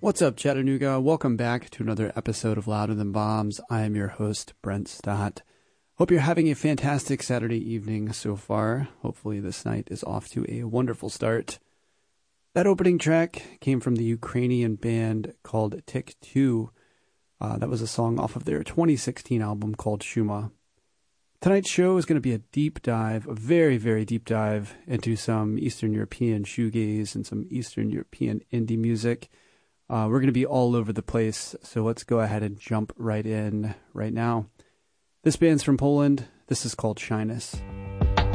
What's up, Chattanooga? Welcome back to another episode of Louder Than Bombs. I am your host, Brent Stott. Hope you're having a fantastic Saturday evening so far. Hopefully this night is off to a wonderful start. That opening track came from the Ukrainian band called Tick 2. That was a song off of their 2016 album called Shuma. Tonight's show is going to be a deep dive, a very, very deep dive into some Eastern European shoegaze and some Eastern European indie music. We're going to be all over the place, so let's go ahead and jump right in right now. This band's from Poland. This is called Shyness.